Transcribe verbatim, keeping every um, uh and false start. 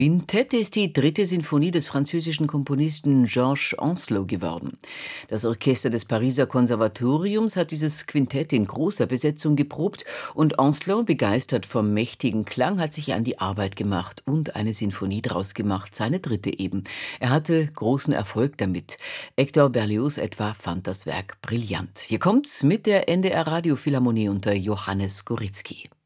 Quintette ist die dritte Sinfonie des französischen Komponisten Georges Ancelot geworden. Das Orchester des Pariser Konservatoriums hat dieses Quintett in großer Besetzung geprobt und Ancelot, begeistert vom mächtigen Klang, hat sich an die Arbeit gemacht und eine Sinfonie draus gemacht, seine dritte eben. Er hatte großen Erfolg damit. Hector Berlioz etwa fand das Werk brillant. Hier kommt's mit der N D R Radiophilharmonie unter Johannes Goritzky.